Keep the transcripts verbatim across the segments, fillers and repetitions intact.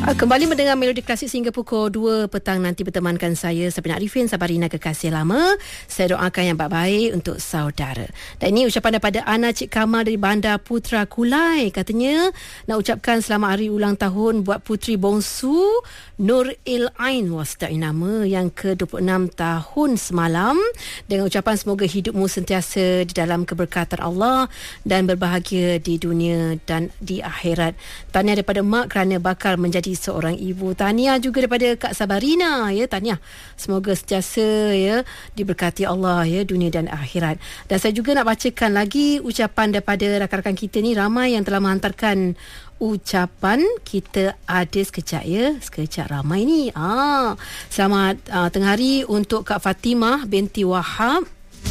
Kembali mendengar Melodi Klasik sehingga pukul dua petang nanti bertemankan saya Sabrina Arifin, Sabarina kekasih lama. Saya doakan yang baik-baik untuk saudara. Dan ini ucapan daripada Ana Cik Kamal dari Bandar Putra Kulai. Katanya nak ucapkan selamat hari ulang tahun buat puteri bongsu Nur Il Ain, wasdaq nama, yang ke dua puluh enam tahun semalam. Dengan ucapan semoga hidupmu sentiasa di dalam keberkatan Allah dan berbahagia di dunia dan di akhirat. Tahniah daripada Mak kerana bakal menjadi seorang ibu. Tahniah juga daripada Kak Sabarina, ya, tahniah. Semoga sentiasa ya diberkati Allah ya dunia dan akhirat. Dan saya juga nak bacakan lagi ucapan daripada rakan-rakan kita ni, ramai yang telah menghantarkan ucapan. Kita ada sekejap ya, sekejap ramai ni. Ah, selamat uh, tengah hari untuk Kak Fatimah binti Wahab.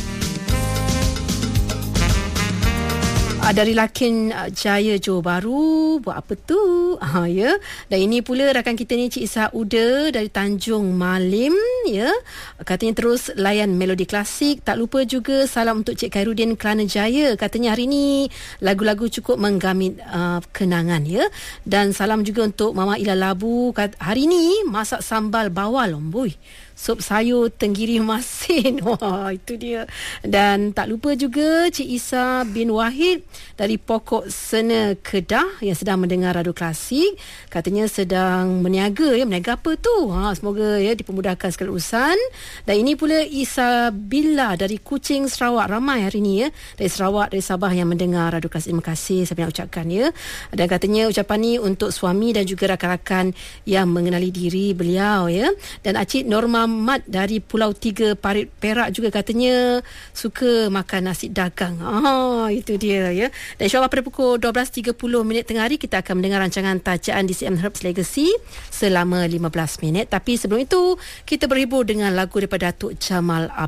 Dari Lakin Jaya Johor Bahru. Buat apa tu? Ha, ya. Dan ini pula rakan kita ni, Cik Isa Uda dari Tanjung Malim, ya. Katanya terus layan Melodi Klasik. Tak lupa juga salam untuk Cik Khairuddin Kelana Jaya. Katanya hari ni lagu-lagu cukup menggamit uh, kenangan, ya. Dan salam juga untuk Mama Ila Labu. Kat, hari ni masak sambal bawal, omboi. Sup sayur tenggiri masin. Wah, itu dia. Dan tak lupa juga Cik Isa bin Wahid dari Pokok Sena Kedah yang sedang mendengar Radio Klasik. Katanya sedang berniaga, ya. Berniaga apa tu? Ha, semoga ya dipermudahkan segala urusan. Dan ini pula Isa Bila dari Kuching, Sarawak. Ramai hari ni, ya. Dari Sarawak, dari Sabah yang mendengar Radio Klasik. Terima kasih saya nak ucapkan, ya. Dan katanya ucapan ni untuk suami dan juga rakan-rakan yang mengenali diri beliau, ya. Dan Acik Norma Mat dari Pulau Tiga Parit Perak juga katanya suka makan nasi dagang. Ah, itu dia, ya. Dan insyaAllah pada pukul dua belas tiga puluh minit tengah hari kita akan mendengar rancangan Tajaan D C M Herbs Legacy selama lima belas minit. Tapi sebelum itu kita berhibur dengan lagu daripada Datuk Jamal